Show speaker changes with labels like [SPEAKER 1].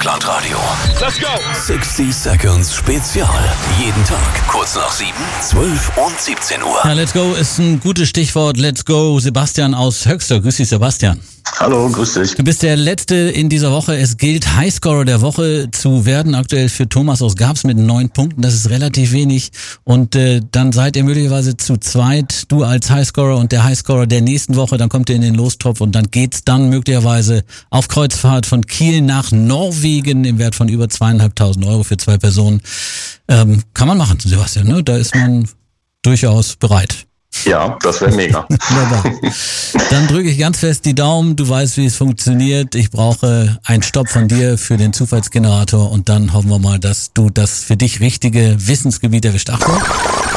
[SPEAKER 1] Deutschlandradio.
[SPEAKER 2] Let's go!
[SPEAKER 1] 60 Seconds Spezial. Jeden Tag kurz nach 7, 12 und 17 Uhr.
[SPEAKER 3] Ja, let's go ist ein gutes Stichwort. Let's go, Sebastian aus Höxter. Grüß dich, Sebastian.
[SPEAKER 4] Hallo, grüß dich.
[SPEAKER 3] Du bist der Letzte in dieser Woche. Es gilt, Highscorer der Woche zu werden. Aktuell für Thomas aus Garbs mit 9 Punkten. Das ist relativ wenig. Und dann seid ihr möglicherweise zu zweit. Du als Highscorer und der Highscorer der nächsten Woche. Dann kommt ihr in den Lostopf und dann geht's dann möglicherweise auf Kreuzfahrt von Kiel nach Norwegen im Wert von über 2.500 Euro für 2 Personen. Kann man machen, Sebastian, ne? Da ist man durchaus bereit.
[SPEAKER 4] Ja, das wäre mega.
[SPEAKER 3] Wunderbar. Dann drücke ich ganz fest die Daumen. Du weißt, wie es funktioniert. Ich brauche einen Stopp von dir für den Zufallsgenerator und dann hoffen wir mal, dass du das für dich richtige Wissensgebiet erwischt. Achtung.